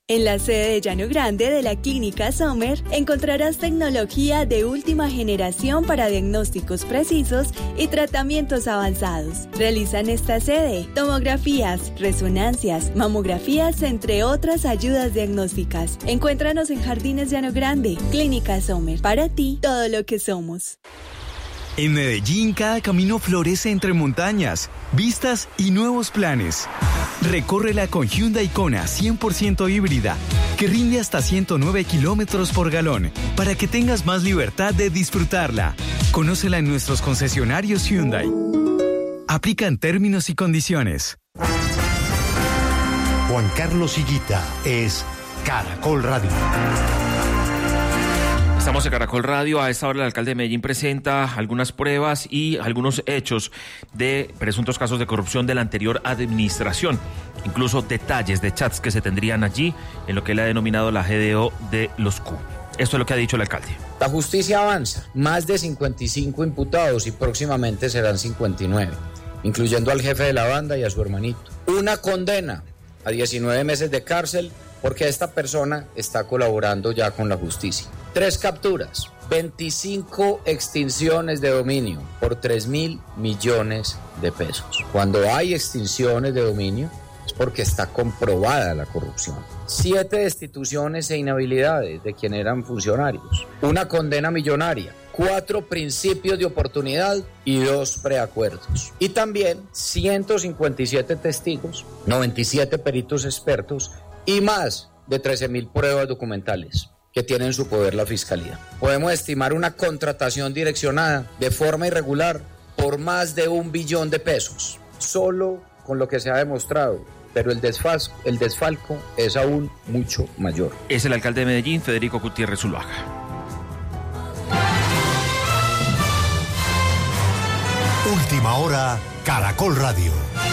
En la sede de Llano Grande de la Clínica Sommer encontrarás tecnología de última generación para diagnósticos precisos y tratamientos avanzados. Realizan esta sede tomografías, resonancias, mamografías, entre otras ayudas diagnósticas. Encuéntranos en Jardines Llano Grande. Clínica Sommer, para ti todo lo que somos. En Medellín, cada camino florece entre montañas, vistas y nuevos planes. Recórrela con Hyundai Kona 100% híbrida, que rinde hasta 109 kilómetros por galón, para que tengas más libertad de disfrutarla. Conócela en nuestros concesionarios Hyundai. Aplican términos y condiciones. Juan Carlos Higuita es Caracol Radio. Estamos en Caracol Radio. A esta hora el alcalde de Medellín presenta algunas pruebas y algunos hechos de presuntos casos de corrupción de la anterior administración. Incluso detalles de chats que se tendrían allí en lo que él ha denominado la GDO de los Q. Esto es lo que ha dicho el alcalde. La justicia avanza. Más de 55 imputados y próximamente serán 59, incluyendo al jefe de la banda y a su hermanito. Una condena a 19 meses de cárcel porque esta persona está colaborando ya con la justicia. 3 capturas, 25 extinciones de dominio por 3.000 millones de pesos. Cuando hay extinciones de dominio es porque está comprobada la corrupción. 7 destituciones e inhabilidades de quienes eran funcionarios. Una condena millonaria. 4 principios de oportunidad y 2 preacuerdos. Y también 157 testigos, 97 peritos expertos y más de 13.000 pruebas documentales que tiene en su poder la Fiscalía. Podemos estimar una contratación direccionada de forma irregular por más de 1 billón de pesos, solo con lo que se ha demostrado, pero el desfalco es aún mucho mayor. Es el alcalde de Medellín, Federico Gutiérrez Zuluaga. Última hora, Caracol Radio.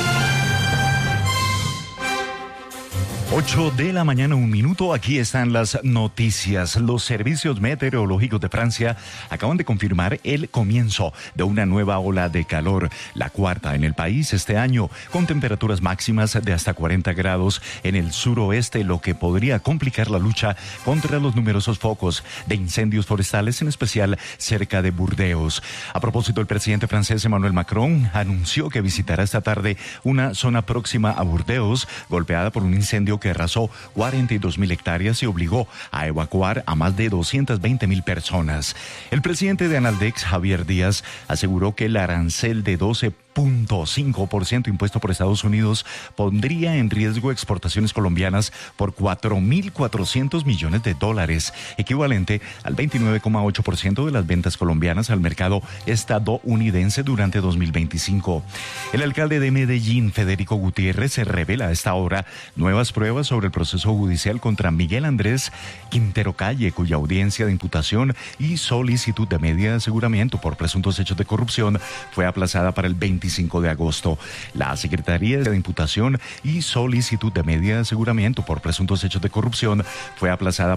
8 de la mañana, 1 minuto. Aquí están las noticias. Los servicios meteorológicos de Francia acaban de confirmar el comienzo de una nueva ola de calor, la 4ª en el país este año, con temperaturas máximas de hasta 40 grados en el suroeste, lo que podría complicar la lucha contra los numerosos focos de incendios forestales, en especial cerca de Burdeos. A propósito, el presidente francés Emmanuel Macron anunció que visitará esta tarde una zona próxima a Burdeos, golpeada por un incendio que arrasó 42.000 hectáreas y obligó a evacuar a más de 220.000 personas. El presidente de Analdex, Javier Díaz, aseguró que el arancel de 12.5% impuesto por Estados Unidos pondría en riesgo exportaciones colombianas por $4.400 millones, equivalente al 29,8% de las ventas colombianas al mercado estadounidense durante 2025. El alcalde de Medellín, Federico Gutiérrez, se revela a esta hora nuevas pruebas sobre el proceso judicial contra Miguel Andrés Quintero Calle, cuya audiencia de imputación y solicitud de medida de aseguramiento por presuntos hechos de corrupción fue aplazada para el 25 de agosto. La Secretaría de Imputación y Solicitud de Medida de Aseguramiento por presuntos hechos de corrupción fue aplazada